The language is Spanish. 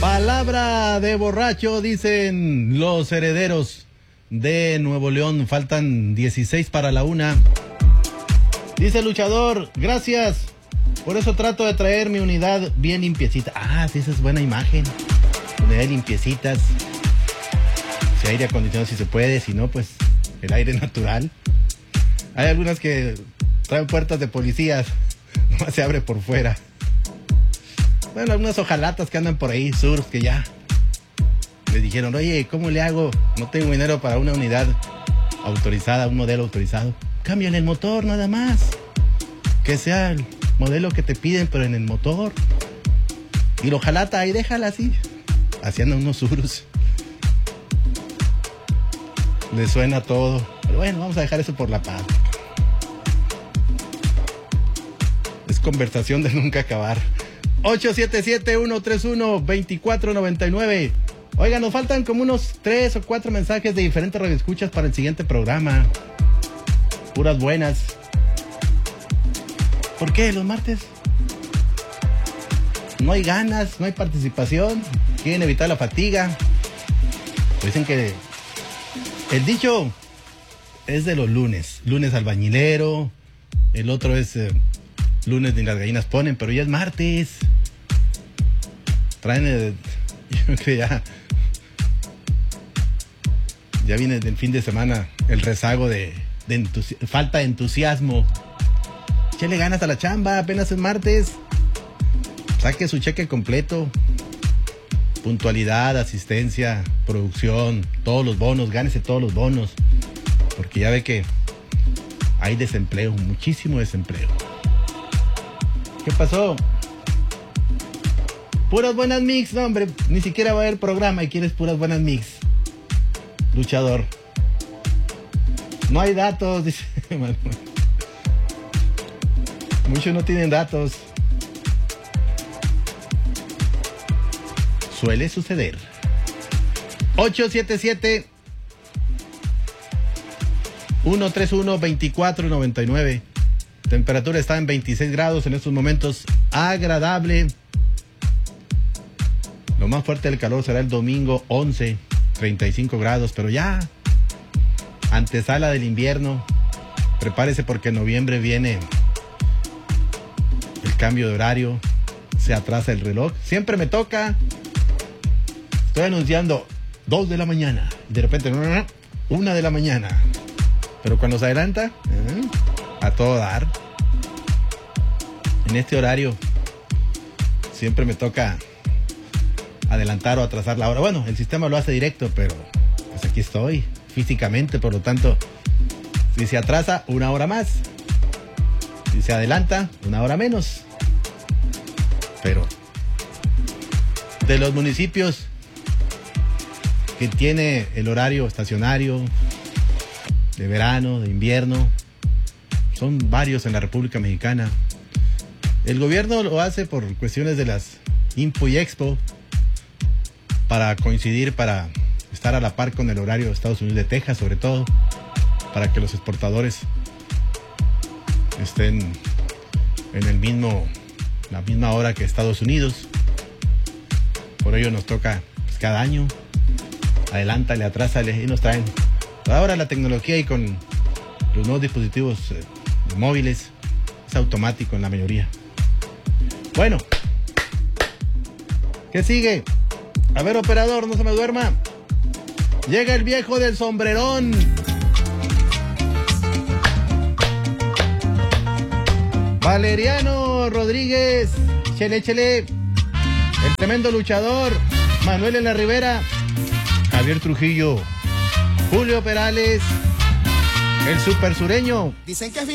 Palabra de borracho, dicen los herederos de Nuevo León. Faltan 16 para la 1. Dice el luchador, gracias. Por eso trato de traer mi unidad bien limpiecita. Ah, sí, esa es buena imagen. Unidades limpiecitas. Si aire acondicionado si se puede, si no, pues el aire natural. Hay algunas que traen puertas de policías. No se abre por fuera. Bueno, algunas hojalatas que andan por ahí, surf, que ya les dijeron, oye, ¿cómo le hago? No tengo dinero para una unidad autorizada, un modelo autorizado. Cámbiale el motor nada más. Que sea el modelo que te piden, pero en el motor. Y la hojalata ahí, déjala así. Así andan unos surus. Le suena todo. Pero bueno, vamos a dejar eso por la paz. Es conversación de nunca acabar. 877-131-2499. Oiga, nos faltan como unos 3 o 4 mensajes de diferentes radioescuchas para el siguiente programa. Puras buenas. ¿Por qué los martes? No hay ganas, no hay participación. Quieren evitar la fatiga. Dicen que el dicho es de los lunes. Lunes albañilero. El otro es lunes ni las gallinas ponen, pero ya es martes. Traen yo creo que ya viene del fin de semana el rezago de falta de entusiasmo. Échale ganas a la chamba, apenas es martes. Saque su cheque completo. Puntualidad, asistencia, producción, todos los bonos, gánese todos los bonos. Porque ya ve que hay desempleo, muchísimo desempleo. ¿Qué pasó? Puras buenas mix, no hombre, ni siquiera va a haber programa y quieres puras buenas mix. Luchador. No hay datos, dice Manuel. Muchos no tienen datos. Suele suceder. 877-131-2499. Temperatura está en 26 grados en estos momentos. Agradable. Lo más fuerte del calor será el domingo 11, 35 grados. Pero ya, antesala del invierno. Prepárese porque en noviembre viene el cambio de horario. Se atrasa el reloj. Siempre me toca. Estoy anunciando 2 de la mañana. De repente, 1 de la mañana. Pero cuando se adelanta, a todo dar. En este horario siempre me toca adelantar o atrasar la hora. Bueno, el sistema lo hace directo, pero pues aquí estoy físicamente, por lo tanto, si se atrasa, 1 hora más. Si se adelanta, 1 hora menos. Pero de los municipios que tiene el horario estacionario, de verano, de invierno, son varios en la República Mexicana. El gobierno lo hace por cuestiones de las Info y Expo, para coincidir, para estar a la par con el horario de Estados Unidos, de Texas sobre todo, para que los exportadores estén en la misma hora que Estados Unidos. Por ello nos toca pues, cada año, adelántale, atrásale, y nos traen. Ahora la tecnología y con los nuevos dispositivos móviles es automático en la mayoría. Bueno, ¿qué sigue? A ver, operador, no se me duerma. Llega el viejo del sombrerón. Valeriano Rodríguez. Échele. El tremendo luchador. Manuel en la Ribera. Javier Trujillo. Julio Perales. El super sureño. Dicen que es